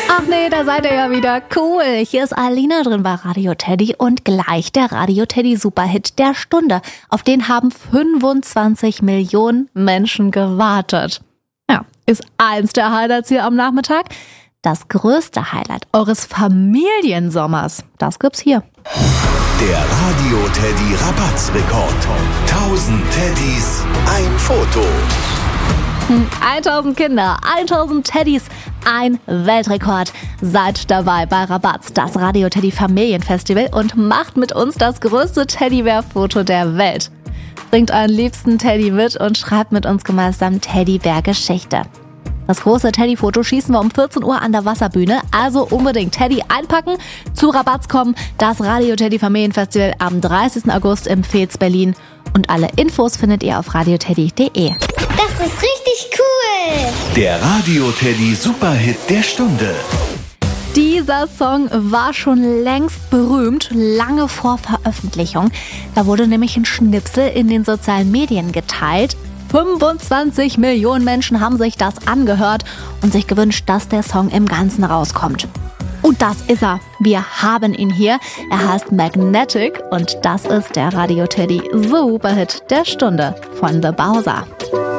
Ach nee, da seid ihr ja wieder. Cool. Hier ist Alina drin bei Radio Teddy und gleich der Radio Teddy Superhit der Stunde. Auf den haben 25 Millionen Menschen gewartet. Ja, ist eins der Highlights hier am Nachmittag. Das größte Highlight eures Familiensommers, das gibt's hier. Der Radio Teddy Rabattsrekord. 1000 Teddys, ein Foto. 1000 Kinder, 1000 Teddys, ein Weltrekord. Seid dabei bei Rabatz, das Radio Teddy Familienfestival und macht mit uns das größte Teddybär-Foto der Welt. Bringt euren liebsten Teddy mit und schreibt mit uns gemeinsam Teddybär-Geschichte. Das große Teddy-Foto schießen wir um 14 Uhr an der Wasserbühne, also unbedingt Teddy einpacken, zu Rabatz kommen, das Radio Teddy Familienfestival am 30. August im Veets Berlin. Und alle Infos findet ihr auf radioteddy.de. Das ist richtig cool! Der Radio Teddy Superhit der Stunde. Dieser Song war schon längst berühmt, lange vor Veröffentlichung. Da wurde nämlich ein Schnipsel in den sozialen Medien geteilt. 25 Millionen Menschen haben sich das angehört und sich gewünscht, dass der Song im Ganzen rauskommt. Und das ist er. Wir haben ihn hier. Er heißt Magnetic und das ist der Radio Teddy Superhit der Stunde von The Bowser.